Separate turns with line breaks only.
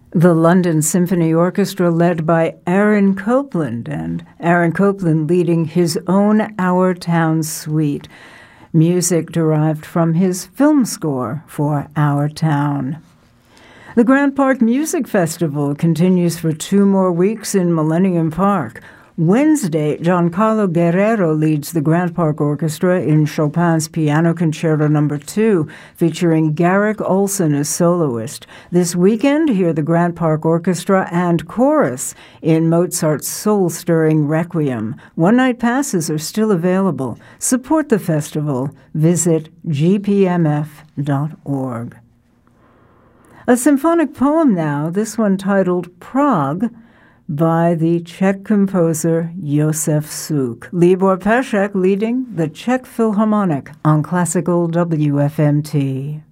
The London Symphony Orchestra led by Aaron Copland, and Aaron Copland leading his own Our Town suite, music derived from his film score for Our Town. The Grant Park Music Festival continues for 2 more weeks in Millennium Park. Wednesday, Giancarlo Guerrero leads the Grant Park Orchestra in Chopin's Piano Concerto No. 2, featuring Garrick Olson as soloist. This weekend, hear the Grant Park Orchestra and chorus in Mozart's soul-stirring Requiem. One-night passes are still available. Support the festival. Visit gpmf.org. A symphonic poem now, this one titled Prague, by the Czech composer Josef Suk. Libor Pesek leading the Czech Philharmonic on Classical WFMT.